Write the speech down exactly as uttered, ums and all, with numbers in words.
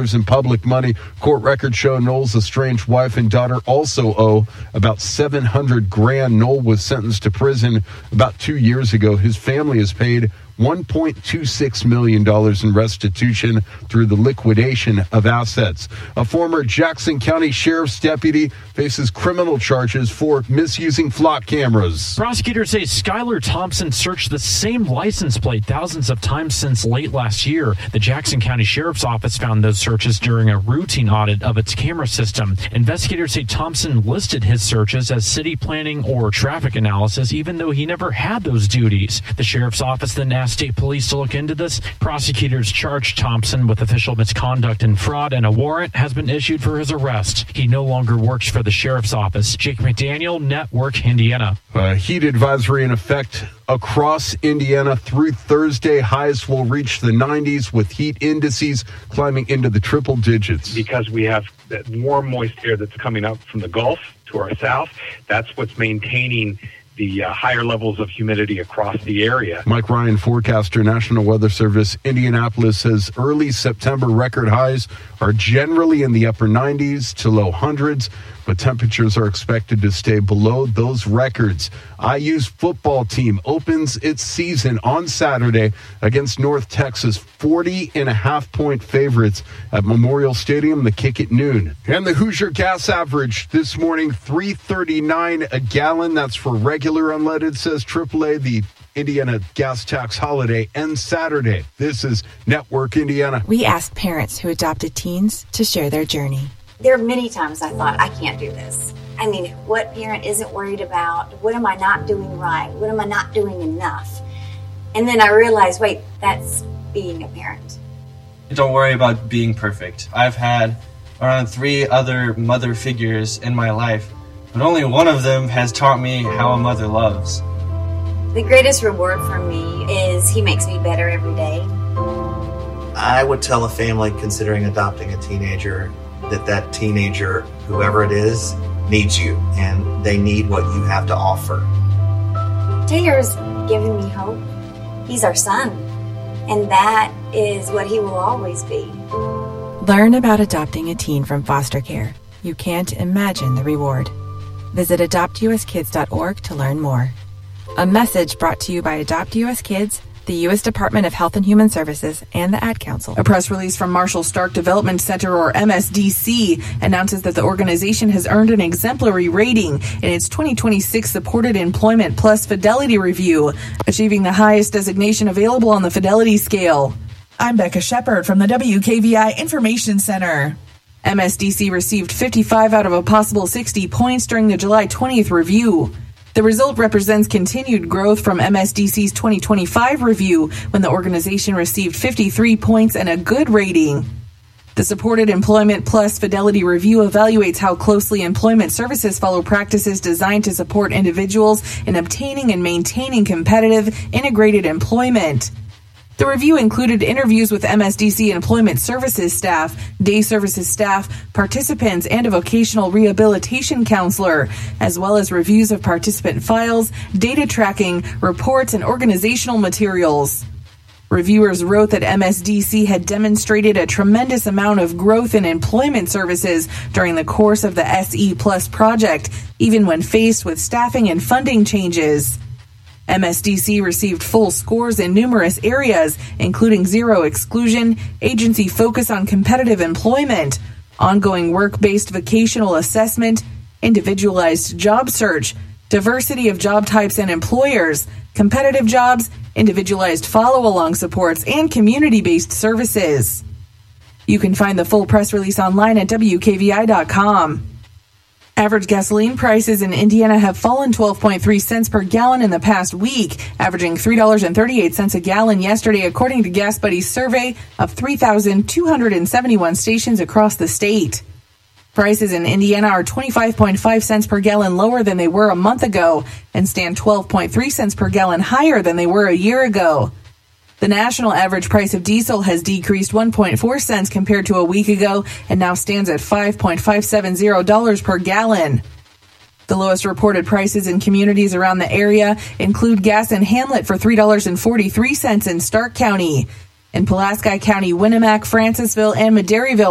dollars in public money. Court records show Noel's estranged wife and daughter also owe about seven hundred grand. Noel was sentenced to prison about two years ago. His family has paid one point two six million dollars in restitution through the liquidation of assets. A former Jackson County Sheriff's deputy faces criminal charges for misusing flock cameras. Prosecutors say Skylar Thompson searched the same license plate thousands of times since late last year. The Jackson County Sheriff's Office found those searches during a routine audit of its camera system. Investigators say Thompson listed his searches as city planning or traffic analysis, even though he never had those duties. The Sheriff's Office then asked state police to look into this. Prosecutors charged Thompson with official misconduct and fraud, and a warrant has been issued for his arrest. He no longer works for the Sheriff's Office. Jake McDaniel, Network Indiana. A heat advisory in effect across Indiana through Thursday. Highs will reach the nineties with heat indices climbing into the triple digits. Because we have that warm, moist air that's coming up from the Gulf to our south, that's what's maintaining the uh, higher levels of humidity across the area. Mike Ryan, forecaster, National Weather Service. Indianapolis says early September record highs are generally in the upper nineties to low hundreds, but temperatures are expected to stay below those records. I U's football team opens its season on Saturday against North Texas, forty and a half point favorites at Memorial Stadium. The kick at noon. And the Hoosier gas average this morning, three thirty-nine a gallon. That's for regular unleaded, says triple A. The Indiana gas tax holiday ends Saturday. This is Network Indiana. We asked parents who adopted teens to share their journey. There are many times I thought, I can't do this. I mean, what parent isn't worried about? What am I not doing right? What am I not doing enough? And then I realized, wait, that's being a parent. Don't worry about being perfect. I've had around three other mother figures in my life, but only one of them has taught me how a mother loves. The greatest reward for me is he makes me better every day. I would tell a family considering adopting a teenager that that teenager, whoever it is, needs you, and they need what you have to offer. Taylor's given me hope. He's our son, and that is what he will always be. Learn about adopting a teen from foster care. You can't imagine the reward. Visit adopt u s kids dot org to learn more. A message brought to you by Adopt U S Kids, the U S Department of Health and Human Services, and the Ad Council. A press release from Marshall Stark Development Center, or M S D C, announces that the organization has earned an exemplary rating in its twenty twenty-six Supported Employment Plus Fidelity Review, achieving the highest designation available on the Fidelity scale. I'm Becca Shepard from the W K V I Information Center. M S D C received fifty-five out of a possible sixty points during the July twentieth review. The result represents continued growth from M S D C's twenty twenty-five review, when the organization received fifty-three points and a good rating. The Supported Employment Plus Fidelity Review evaluates how closely employment services follow practices designed to support individuals in obtaining and maintaining competitive, integrated employment. The review included interviews with M S D C employment services staff, day services staff, participants, and a vocational rehabilitation counselor, as well as reviews of participant files, data tracking, reports, and organizational materials. Reviewers wrote that M S D C had demonstrated a tremendous amount of growth in employment services during the course of the S E Plus project, even when faced with staffing and funding changes. M S D C received full scores in numerous areas, including zero exclusion, agency focus on competitive employment, ongoing work-based vocational assessment, individualized job search, diversity of job types and employers, competitive jobs, individualized follow-along supports, and community-based services. You can find the full press release online at W K V I dot com. Average gasoline prices in Indiana have fallen twelve point three cents per gallon in the past week, averaging three dollars and thirty-eight cents a gallon yesterday, according to Gas Buddy's survey of three thousand two hundred seventy-one stations across the state. Prices in Indiana are twenty-five point five cents per gallon lower than they were a month ago and stand twelve point three cents per gallon higher than they were a year ago. The national average price of diesel has decreased one point four cents compared to a week ago and now stands at five point five seven zero dollars per gallon. The lowest reported prices in communities around the area include gas in Hamlet for three dollars and forty-three cents in Stark County. In Pulaski County, Winnemac, Francisville, and Madairyville,